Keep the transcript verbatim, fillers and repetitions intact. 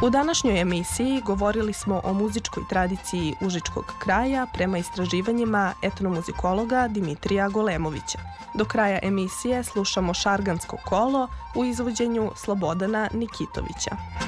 U današnjoj emisiji govorili smo o muzičkoj tradiciji užičkog kraja prema istraživanjima etnomuzikologa Dimitrija Golemovića. Do kraja emisije slušamo Šargansko kolo u izvođenju Slobodana Nikitovića.